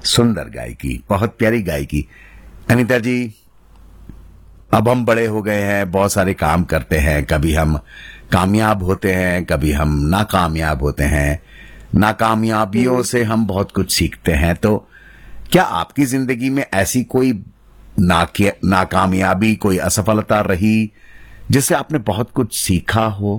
सुंदर गायकी, बहुत प्यारी गायकी। अनीता जी, अब हम बड़े हो गए हैं, बहुत सारे काम करते हैं, कभी हम कामयाब होते हैं, कभी हम नाकामयाब होते हैं, नाकामयाबियों से हम बहुत कुछ सीखते हैं। तो क्या आपकी जिंदगी में ऐसी कोई नाकामयाबी, कोई असफलता रही जिससे आपने बहुत कुछ सीखा हो?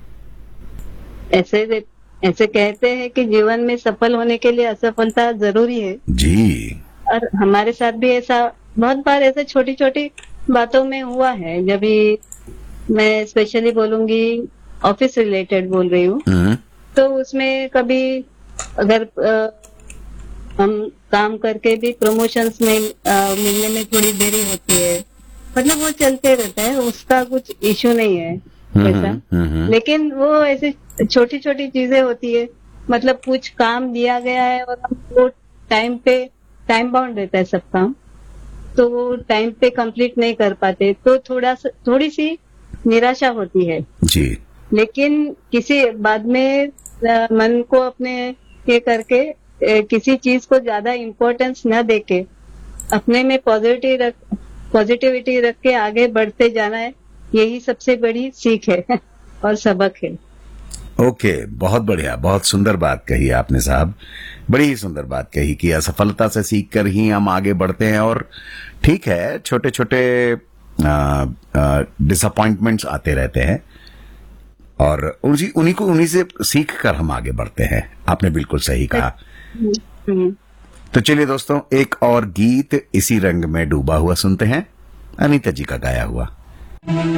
ऐसे ऐसे कहते हैं कि जीवन में सफल होने के लिए असफलता जरूरी है। जी। और हमारे साथ भी ऐसा बहुत बार ऐसे छोटी छोटी बातों में हुआ है। जब भी मैं स्पेशली बोलूंगी, ऑफिस रिलेटेड बोल रही हूँ, हम्म। तो उसमें कभी अगर हम काम करके भी प्रमोशंस में मिलने में थोड़ी देरी होती है, मतलब वो चलते रहता है, उसका कुछ इश्यू नहीं है वैसा। लेकिन वो ऐसी छोटी छोटी चीजें होती है, मतलब कुछ काम दिया गया है और हम वो टाइम बाउंड रहता है सब काम, तो वो टाइम पे कंप्लीट नहीं कर पाते, तो थोड़ी सी निराशा होती है। जी। लेकिन किसी बाद में मन को अपने ये करके किसी चीज को ज्यादा इम्पोर्टेंस न देके अपने में पॉजिटिविटी रख के आगे बढ़ते जाना है, यही सबसे बड़ी सीख है और सबक है। ओके, बहुत बढ़िया, बहुत सुंदर बात कही आपने साहब, बड़ी ही सुंदर बात कही कि असफलता से सीख कर ही हम आगे बढ़ते हैं। और ठीक है, छोटे छोटे डिसअपॉइंटमेंट्स आते रहते हैं और उन्हीं से सीख कर हम आगे बढ़ते हैं। आपने बिल्कुल सही कहा। तो चलिए दोस्तों, एक और गीत इसी रंग में डूबा हुआ सुनते हैं, अनीता जी का गाया हुआ।